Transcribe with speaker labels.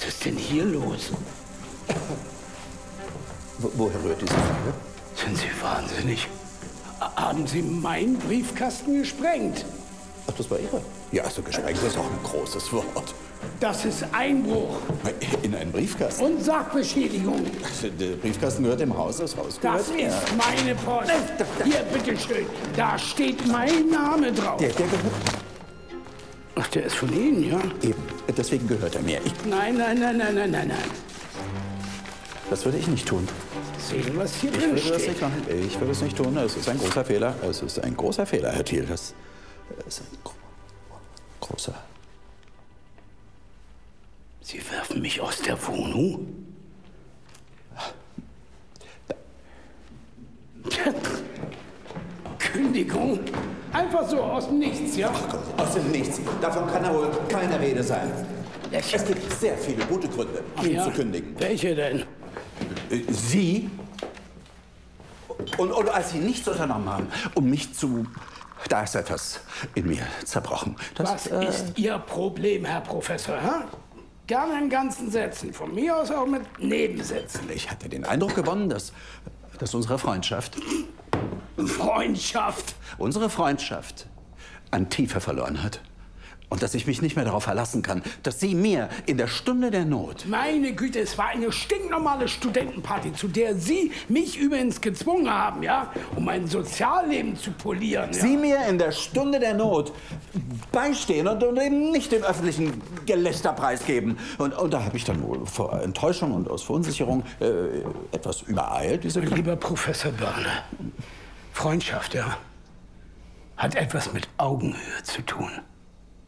Speaker 1: ist denn hier los?
Speaker 2: Woher rührt diese Frage?
Speaker 1: Sind Sie wahnsinnig? Haben Sie meinen Briefkasten gesprengt?
Speaker 2: Ach, das war Ihre? Ja, also gesprengt ist auch ein großes Wort.
Speaker 1: Das ist Einbruch.
Speaker 2: In einen Briefkasten?
Speaker 1: Und Sachbeschädigung.
Speaker 2: Also, der Briefkasten gehört dem Haus, das Haus gehört
Speaker 1: Das
Speaker 2: mir.
Speaker 1: ist meine Post. Hier, bitteschön. Da steht mein Name drauf.
Speaker 2: Der gehört...
Speaker 1: Ach, der ist von Ihnen, ja?
Speaker 2: Eben, deswegen gehört er mir.
Speaker 1: Nein.
Speaker 2: Das würde ich nicht tun.
Speaker 1: Sehen, was hier
Speaker 2: Ich
Speaker 1: drin
Speaker 2: würde das
Speaker 1: steht.
Speaker 2: nicht machen. Ich würde es nicht tun. Es ist ein großer Fehler. Es ist ein großer Fehler, Herr Thiel. Das ist ein großer...
Speaker 1: Sie werfen mich aus der Wohnung? Kündigung? Einfach so aus dem Nichts, ja?
Speaker 2: Ach Gott, aus dem Nichts. Davon kann ja wohl keine Rede sein. Es gibt sehr viele gute Gründe, ihn zu kündigen.
Speaker 1: Welche denn?
Speaker 2: Sie? Und als Sie nichts unternommen haben, um mich zu... Da ist etwas in mir zerbrochen.
Speaker 1: Was ist Ihr Problem, Herr Professor? Hä? Gerne in ganzen Sätzen. Von mir aus auch mit Nebensätzen.
Speaker 2: Ich hatte den Eindruck gewonnen, dass unsere Freundschaft... Unsere Freundschaft an Tiefe verloren hat. Und dass ich mich nicht mehr darauf verlassen kann, dass Sie mir in der Stunde der Not...
Speaker 1: Meine Güte, es war eine stinknormale Studentenparty, zu der Sie mich übrigens gezwungen haben, ja? Um mein Sozialleben zu polieren, ja?
Speaker 2: Sie mir in der Stunde der Not beistehen und eben nicht dem öffentlichen Gelächter preisgeben. Und da habe ich dann wohl vor Enttäuschung und aus Verunsicherung etwas übereilt, diese...
Speaker 1: Lieber Professor Börne, Freundschaft, ja, hat etwas mit Augenhöhe zu tun.